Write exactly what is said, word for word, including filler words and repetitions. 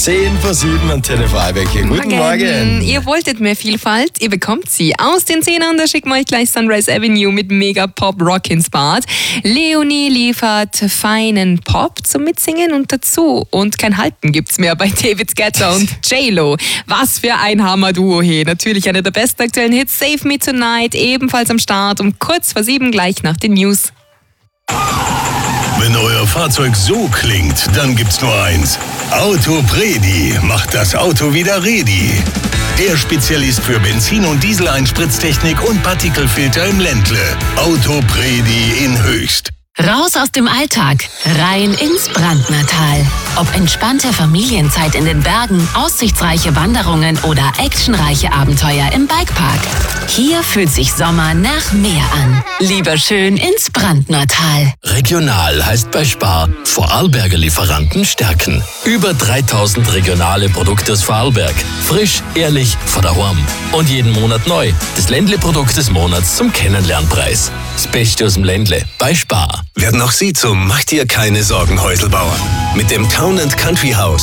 zehn vor sieben an Tele Freiberg. Guten Morgen. Morgen. Ihr wolltet mehr Vielfalt, ihr bekommt sie. Aus den Zehnern, da schicken wir euch gleich Sunrise Avenue mit Mega Pop Rock ins Bad. Leonie liefert feinen Pop zum Mitsingen und dazu. Und kein Halten gibt's mehr bei David Guetta und J-Lo. Was für ein Hammer-Duo hier. Natürlich einer der besten aktuellen Hits. Save Me Tonight, ebenfalls am Start um kurz vor sieben, gleich nach den News. Wenn euer Fahrzeug so klingt, dann gibt's nur eins. Autopredi macht das Auto wieder ready. Der Spezialist für Benzin- und Dieseleinspritztechnik und Partikelfilter im Ländle. Autopredi in Höchst. Raus aus dem Alltag, rein ins Brandnertal. Ob entspannte Familienzeit in den Bergen, aussichtsreiche Wanderungen oder actionreiche Abenteuer im Bikepark. Hier fühlt sich Sommer nach Meer an. Lieber schön ins Brandnertal. Regional heißt bei Spar Vorarlberger Lieferanten stärken. Über dreitausend regionale Produkte aus Vorarlberg. Frisch, ehrlich, von daheim. Und jeden Monat neu. Das Ländle-Produkt des Monats zum Kennenlernpreis. Das Beste aus dem Ländle bei Spar. Werden auch Sie zum Macht dir keine Sorgen Häuselbauer. Mit dem Town and Country House